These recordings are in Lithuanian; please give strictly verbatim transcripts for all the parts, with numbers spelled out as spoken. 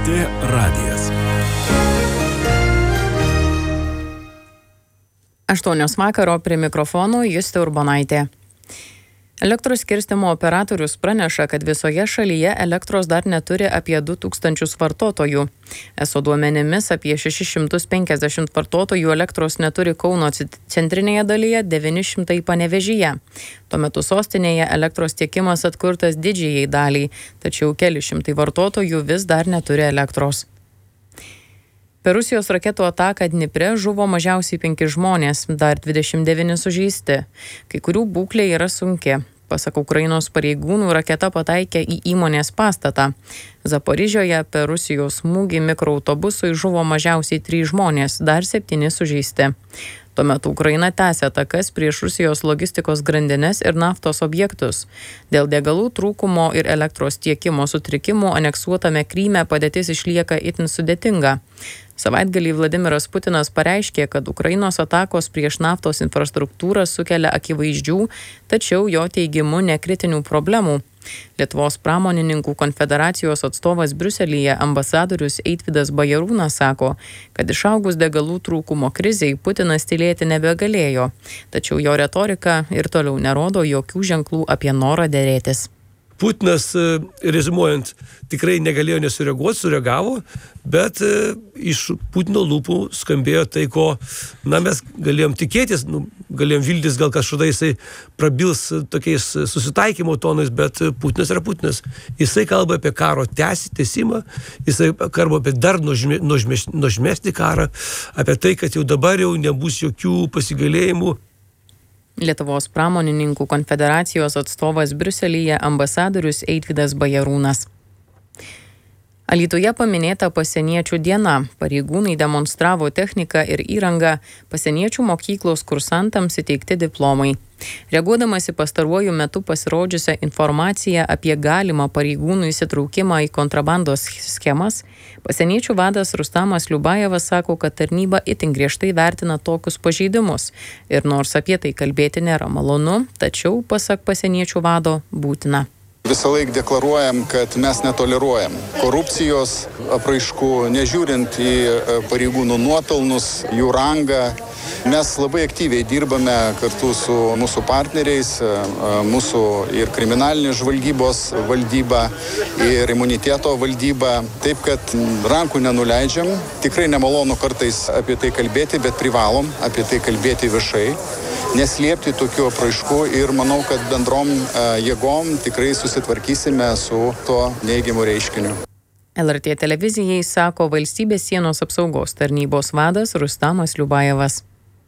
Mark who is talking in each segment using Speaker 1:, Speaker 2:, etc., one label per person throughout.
Speaker 1: T radijas.
Speaker 2: Aštuonios vakaro prie mikrofonų Justė Urbonaitė. Elektros skirstymo operatorius praneša, kad visoje šalyje elektros dar neturi apie du tūkstančius vartotojų. Eso duomenimis apie šešis šimtus penkiasdešimt vartotojų elektros neturi Kauno centrinėje dalyje, devyni šimtai Panevėžyje. Tuo metu sostinėje elektros tiekimas atkurtas didžiajai daliai, tačiau keli šimtai vartotojų vis dar neturi elektros. Per Rusijos raketų ataką Dnipre žuvo mažiausiai penki žmonės, dar dvidešimt devyni sužeisti. Kai kurių būklė yra sunki. Pasak Ukrainos pareigūnų, raketa pataikė į įmonės pastatą. Zaporižioje per Rusijos smūgį mikroautobusui žuvo mažiausiai trys žmonės, dar septyni sužeisti. Tuo metu Ukraina tęsia atakas prieš Rusijos logistikos grandines ir naftos objektus. Dėl degalų trūkumo ir elektros tiekimo sutrikimų aneksuotame Kryme padėtis išlieka itin sudėtinga. Savaitgalį Vladimiras Putinas pareiškė, kad Ukrainos atakos prieš naftos infrastruktūrą sukelia akivaizdžių, tačiau jo teigimu nekritinių problemų. Lietuvos pramonininkų konfederacijos atstovas Briuselyje ambasadorius Eitvydas Bajarūnas sako, kad išaugus degalų trūkumo krizei Putinas tylėti nebegalėjo, tačiau jo retorika ir toliau nerodo jokių ženklų apie norą derėtis.
Speaker 3: Putinas, rezimuojant, tikrai negalėjo nesureaguoti, sureagavo, bet iš Putino lūpų skambėjo tai, ko na, mes galėjom tikėtis, nu, galėjom viltis, gal kažkada jisai prabils tokiais susitaikymo tonais, bet Putinas yra Putinas. Jisai kalba apie karo tęsimą, jisai kalba apie dar nuožme, nuožmes, nuožmesnį karą, apie tai, kad jau dabar jau nebus jokių pasigailėjimų.
Speaker 2: Lietuvos pramonininkų konfederacijos atstovas Briuselyje ambasadorius Eitvydas Bajarūnas. Alytuje paminėta pasieniečių diena. Pareigūnai demonstravo techniką ir įrangą, pasieniečių mokyklos kursantams įteikti diplomai. Reaguodamas į pastaruoju metu pasirodžiusią informaciją apie galimą pareigūnų įsitraukimą į kontrabandos schemas, pasieniečių vadas Rustamas Liubajevas sako, kad tarnyba itin griežtai vertina tokius pažeidimus. Ir nors apie tai kalbėti nėra malonu, tačiau, pasak pasieniečių vado, būtina.
Speaker 4: Visą laiką deklaruojam, kad mes netoleruojam korupcijos apraiškų, nežiūrint į pareigūnų nuopelnus, jų rangą. Mes labai aktyviai dirbame kartu su mūsų partneriais, mūsų ir kriminalinės žvalgybos valdyba, ir imuniteto valdyba. Taip, kad rankų nenuleidžiam. Tikrai nemalonu kartais apie tai kalbėti, bet privalom apie tai kalbėti viešai. Neslėpti tokių apraiškų ir manau, kad bendrom jėgom tikrai susitvarkysime su tuo neigiamu reiškiniu.
Speaker 2: L R T televizijai sako Valstybės sienos apsaugos tarnybos vadas Rustamas Liubajevas.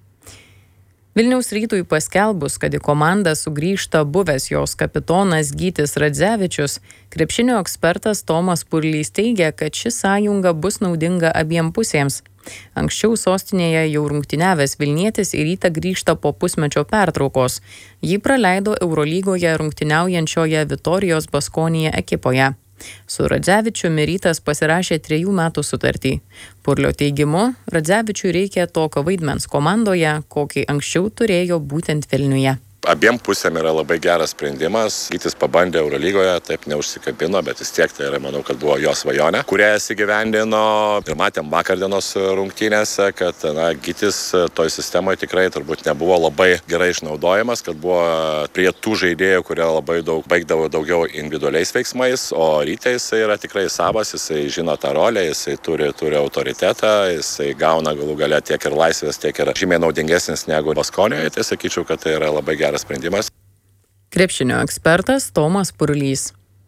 Speaker 2: Vilniaus Rytui paskelbus, kad į komandą sugrįžta buvęs jos kapitonas Gytis Radzevičius, krepšinio ekspertas Tomas Purlys teigia, kad ši sąjunga bus naudinga abiem pusėms. Anksčiau sostinėje jau rungtyniavęs Vilnietis į Rytą grįžta po pusmečio pertraukos. Jį praleido Eurolygoje rungtyniaujančioje Vitorijos Baskonija ekipoje. Su Radzevičiumi Rytas pasirašė trejų metų sutartį. Purlio teigimu, Radzevičiui reikia tokio vaidmens komandoje, kokį anksčiau turėjo būtent Vilniuje.
Speaker 5: Abiem pusėm yra labai geras sprendimas. Gytis pabandė Eurolygoje, taip neužsikabino, bet vis tiek tai yra, manau, kad buvo jo svajonė, kurią jis įgyvendino. Ir matėm vakardienos rungtynėse, kad na, Gytis toj sistemoje tikrai turbūt nebuvo labai gerai išnaudojamas, kad buvo prie tų žaidėjų, kurie labai daug baigdavo daugiau individualiais veiksmais, o Ryte jisai yra tikrai savas, jisai žino tą rolę, jisai turi, turi autoritetą, jisai gauna galų gale tiek ir laisvės, tiek ir žymiai naudingesnis negu Baskonijoje, tai sakyčiau, kad tai yra labai geras sprendimas.
Speaker 2: Krepšinio ekspertas Tomas Purlys.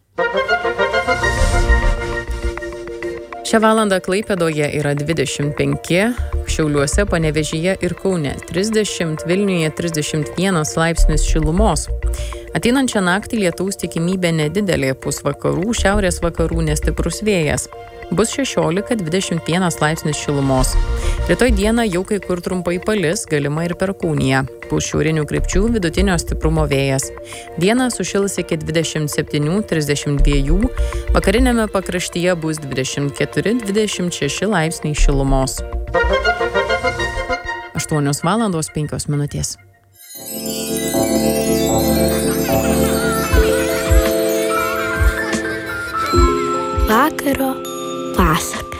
Speaker 2: Šią valandą Klaipėdoje yra dvidešimt penki, Šiauliuose, Panevėžyje ir Kaune trisdešimt, Vilniuje trisdešimt vienas laipsnis šilumos. Ateinančią naktį lietaus tikimybė nedidelė, pūs vakarų, šiaurės vakarų nestiprus vėjas. Bus šešiolika dvidešimt vienas laipsnis šilumos. Rytoj dieną jau kai kur trumpai palis, galima ir perkūnija. Pūs šiaurinių krypčių vidutinio stiprumo vėjas. Dieną sušils iki dvidešimt septyni trisdešimt dva, vakarinėme pakraštyje bus dvidešimt keturi dvidešimt šeši laipsniai šilumos. aštuonios valandos penkios minutės.
Speaker 6: Vakaro
Speaker 1: pasaka.